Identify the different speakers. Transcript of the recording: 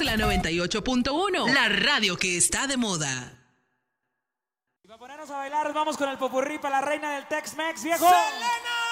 Speaker 1: la 98.1, la radio que está de moda.
Speaker 2: Y para ponernos a bailar, vamos con el popurrí para la reina del Tex-Mex, viejo.
Speaker 3: ¡Selena!